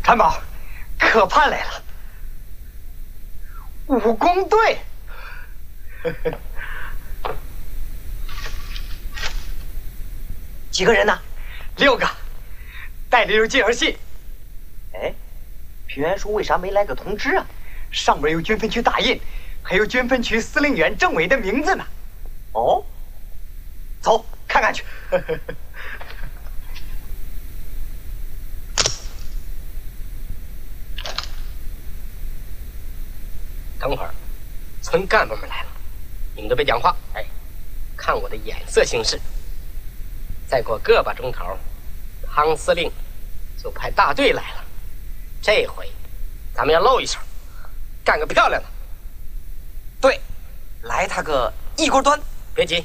谭宝，可盼来了，武工队。 几个人呢 ？6个，带的有介绍信。 哎，平原叔为啥没来个通知啊？ 上面有军分区大印，还有军分区司令员政委的名字呢。 哦，走，看看去。 等会儿，村干部们来了，你们都别讲话，哎，看我的眼色行事。再过个把钟头，汤司令就派大队来了。这回咱们要露一手，干个漂亮的。 对，来他个一锅端。 别急，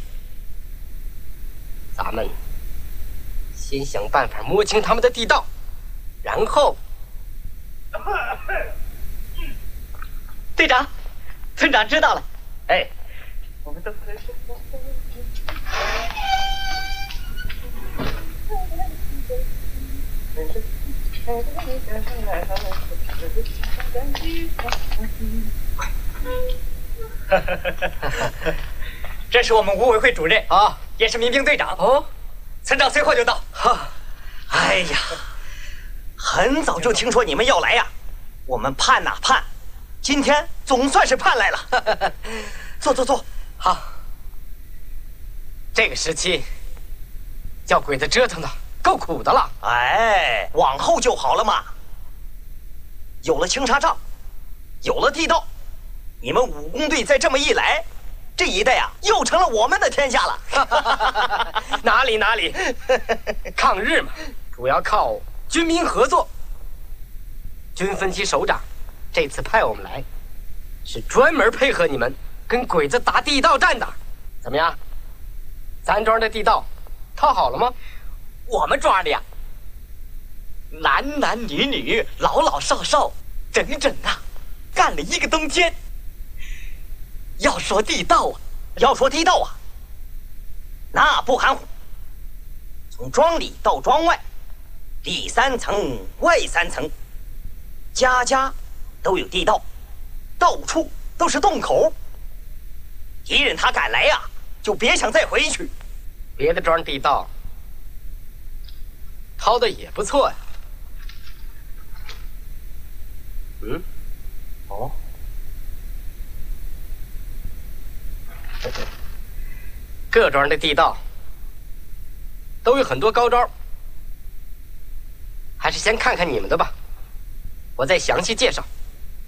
咱们先想办法摸清他们的地道，然后。 队长，村长知道了。 哎， 我们都。这是我们伍委会主任啊， 也是民兵队长哦。 村长随后就到。 哈，哎呀，很早就听说你们要来呀，我们盼呐盼，今天总算是盼来了。坐坐坐。 好。这个时期，叫鬼子折腾的够苦的了。 哎，往后就好了嘛。有了青纱帐，有了地道，你们武工队再这么一来，这一带啊又成了我们的天下了。 哪里哪里，抗日嘛，主要靠军民合作。军分区首长这次派我们来，是专门配合你们跟鬼子打地道战的。怎么样？咱庄的地道套好了吗？ 我们庄的呀，男男女女，老老少少，整整啊，干了1个冬天。要说地道啊，那不含糊。从庄里到庄外，里3层，外3层，家家都有地道，到处都是洞口。敌人他敢来呀，就别想再回去。 别的庄地道掏的也不错呀。嗯， 哦， 各庄的地道都有很多高招，还是先看看你们的吧，我再详细介绍。